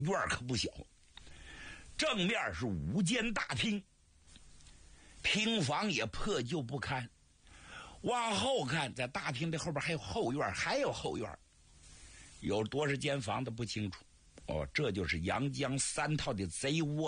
院可不小，正面是5间大厅，平房也破旧不堪。往后看，在大厅的后边还有后院，还有后院，有多少间房子不清楚。哦，这就是阳江3套的贼窝。